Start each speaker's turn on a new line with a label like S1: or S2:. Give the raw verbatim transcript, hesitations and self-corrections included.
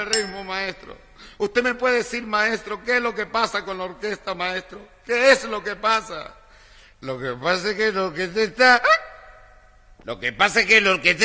S1: ritmo, maestro. ¿Usted me puede decir, maestro, qué es lo que pasa con la orquesta, maestro? ¿Qué es lo que pasa? Lo que pasa es que la orquesta está... Lo que pasa es que la orquesta